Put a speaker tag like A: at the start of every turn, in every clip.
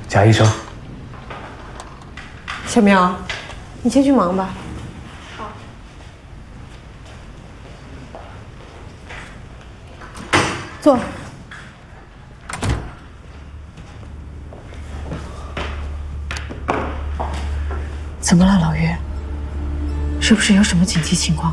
A: 贾医生，
B: 小苗，你先去忙吧。好。坐。怎么了，老岳？是不是有什么紧急情况？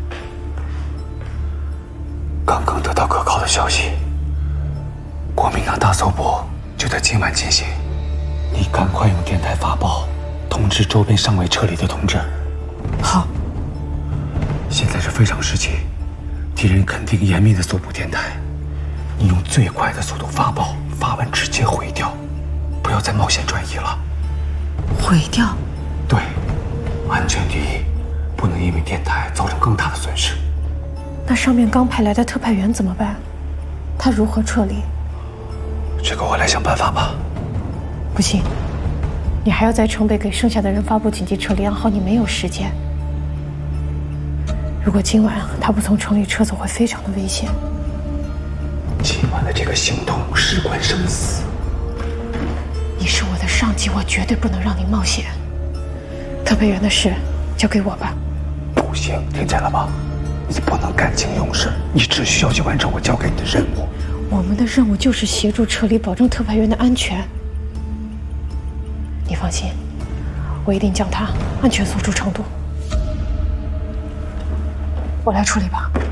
A: 刚刚得到可靠的消息，国民党大搜捕就在今晚进行。你赶快用电台发报，通知周边尚未撤离的同志。
B: 好。
A: 现在是非常时期，敌人肯定严密的搜捕电台。你用最快的速度发报，发完直接毁掉，不要再冒险转移了。
B: 毁掉？
A: 对，安全第一，不能因为电台造成更大的损失。
B: 那上面刚派来的特派员怎么办？他如何撤离？
A: 这个我来想办法吧。
B: 不行，你还要在城北给剩下的人发布紧急撤离暗号，你没有时间。如果今晚他不从城里撤走，会非常的危险。
A: 今晚的这个行动事关生死。
B: 你是我的上级，我绝对不能让你冒险。特派员的事交给我吧。
A: 不行，听见了吗？你不能感情用事，你只需要去完成我交给你的任务。
B: 我们的任务就是协助撤离，保证特派员的安全。你放心，我一定将他安全送出成都。我来处理吧。